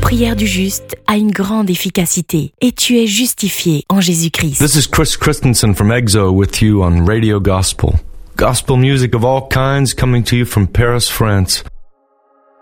prière du juste a une grande efficacité et tu es justifié en Jésus-Christ. This is Chris Christensen from EXO with you on Radio Gospel. Gospel music of all kinds coming to you from Paris, France.